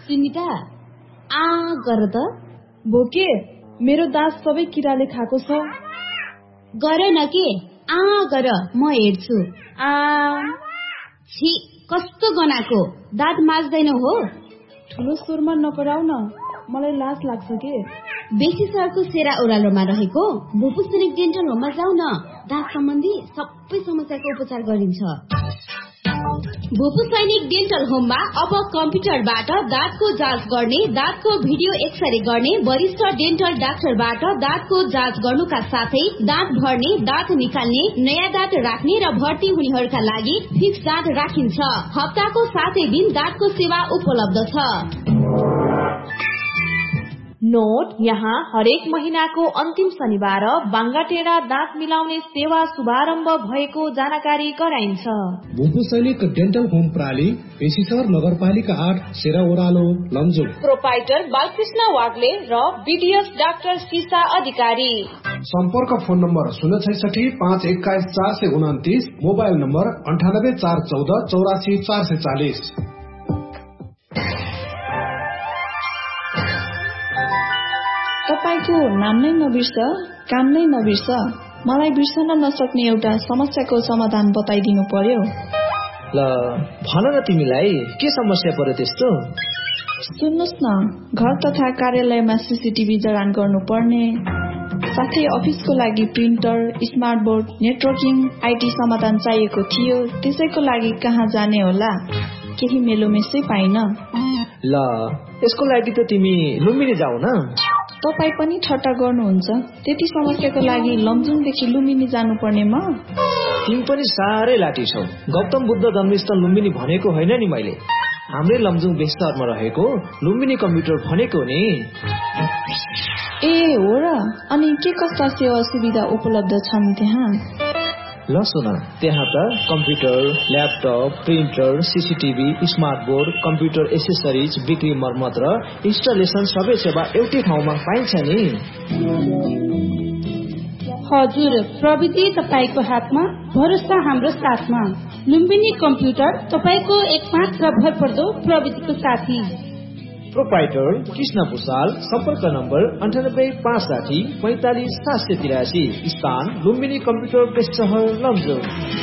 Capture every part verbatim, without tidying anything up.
सुनिता आ गर त। भोके मेरो दाँत सबै किराले खाएको छ। गर न के आ गर म हेर्छु। आ छी कस्तो गनाको दाँत माझ्दैन हो। ठुलो स्वरमा नकराउ न, मलाई लाज लाग्छ के। बेसी सरको सेरा ओह्रालोमा रहेको भोपु सैनिक डेन्टल होममा जाऊ न। दाँत सम्बन्धी सबै समस्याको उपचार गरिन्छ। भोपु सैनिक डेन्टल होममा अब कम्प्युटरबाट दाँतको जाँच गर्ने, दाँतको भिडियो एक्सरे गर्ने, वरिष्ठ डेन्टल डाक्टरबाट दाँतको जाँच गर्नुका साथै दाँत भर्ने, दाँत निकाल्ने, नयाँ दाँत राख्ने र भर्ती हुनेहरूका लागि फिक्स दाँत राखिन्छ। हप्ताको सातै दिन दाँतको सेवा उपलब्ध छ। नोट, यहाँ हरेक महिनाको अन्तिम शनिबार बाङ्गाटेढा दाँत मिलाउने सेवा शुभारम्भ भएको जानकारी गराइन्छ। भोपु सैनिक डेन्टल होम प्राली, पेशिसर नगरपालिका आठ, सेरा ओह्रालो, लमजुङ। प्रोपाइटर बालकृष्ण वाग्ले र बीडीएस डाक्टर सीसा अधिकारी। सम्पर्क फोन नम्बर शून्य छैसठी पाँच एक्काइस चार सय उन्तिस, मोबाइल नम्बर अन्ठानब्बे चार चौध चौरासी चार सय चालिस। तपाईको नाम नै नबिर्स, काम नै नबिर्स। मलाई बिर्सन नसक्ने एउटा समस्याको समाधान बताइदिनु पर्यो। ल भन न, तिमीलाई के समस्या पर्यो त्यस्तो? सुन्नुस् न, घर तथा कार्यालयमा सीसीटीभी जडान गर्नुपर्ने, साथै अफिसको लागि printer, smart board, networking, IT समाधान चाहिएको थियो। त्यसैको लागि कहाँ जाने होला? केही मेलोमेसै पाइन। ल यसको लागि त तिमी लुम्बिनी जाऊ न। तपाई पनि ठट्टा गर्नुहुन्छ? त्यति समस्याको लागि लमजुङदेखि लुम्बिनी जानुपर्ने म? तिमी पनि साह्रै लाटी छौ। गौतम बुद्ध जन्मस्थल लुम्बिनी भनेको होइन नि मैले। हाम्रै लमजुङ बेस्तरमा रहेको लुम्बिनी कम्प्युटर भनेको नि। ए हो र? अनि के कस्ता सेवा सुविधा उपलब्ध छन् त्यहाँ? ल सुन, त्यहाँ त computer, laptop, printer, CCTV, smart board, computer accessories, बिक्री मर्मत र इन्स्टलेसन सबै सेवा एउटै ठाउँमा पाइन्छ नि। हजुर, प्रविधि तपाईको हातमा, भरोसा हाम्रो साथमा। लुम्बिनी कम्प्युटर तपाईको एकमात्र भरपर्दो प्रविधिको साथी। प्रोपाइटर कृष्ण भूषाल, सम्पर्क नम्बर अन्ठानब्बे पाँच साठी पैंतालिस सात सय तिरासी, स्थान लुम्बिनी कम्प्युटर बेस्ट सहर लमजुङ।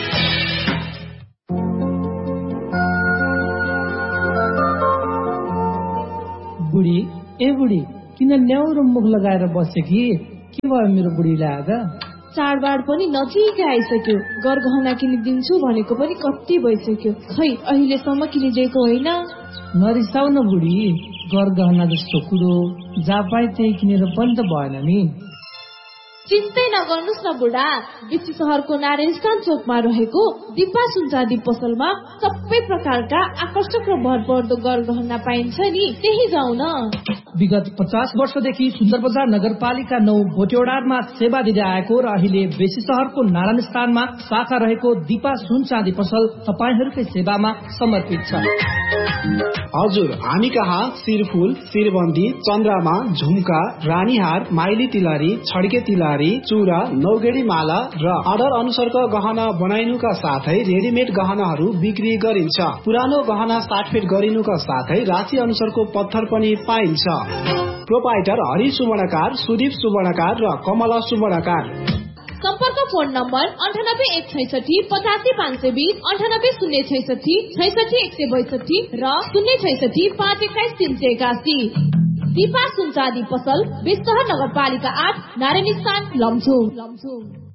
बुढी ए बुढी, किन न्याउरो मुख लगाएर बसे कि? के भयो मेरो बुढीलाई आज? चाडबाड पनि नजिकै आइसक्यो। गरगहना किनिदिन्छु भनेको पनि कति भइसक्यो, खै अहिलेसम्म किनिदिएको होइन। नरिसाउ न बुढी, गरगहना जस्तो कुरो जहाँ पाए त्यही किनेर पनि त भएन नि। चिन्तै नगर्नुहोस् न बुढा, बेसी सहरको नारायण स्थान चोकमा रहेको दिपा सुनचाँदी पसलमा सबै प्रकारका आकर्षक र भरपर्दो गरगहना पाइन्छ नि, त्यही जाउँ न। विगत पचास वर्षदेखि सुन्दर बजार नगरपालिका नौ बोटेओडारमा सेवा दिँदै आएको र अहिले बेसी सहरको नारायण स्थानमा शाखा रहेको दिपा सुनचाँदी पसल तपाईहरूकै सेवामा समर्पित छ। हजुर, हामी कहाँ शिरफुल, शिरबन्दी, चन्द्रमा, झुम्का, रानीहार, माइली तिलहरी, छड्के तिलहरी, चुरा, नौगेडी माला र अर्डर अनुसारको गहना बनाइनुका साथै रेडिमेड गहनाहरू बिक्री गरिन्छ। पुरानो गहना साटफेट गरिनुका साथै राशि अनुसारको पत्थर पनि पाइन्छ। प्रोपाइटर हरि सुवर्णकार, सुदीप सुवर्णकार र कमला सुवर्णकार। सम्पर्क फोन नम्बर अन्ठानब्बे एक छैसठी पचासी पाँच सय बिस, अन्ठानब्बे शून्य छैसठी छैसठी एक सय बैसठी र शून्य छैसठी पाँच एक्काइस तीन सय एकासी। दिपा सुनचाँदी पसल, बेस्तहर नगरपालिका आठ, नारायण स्थान, लमजुङ।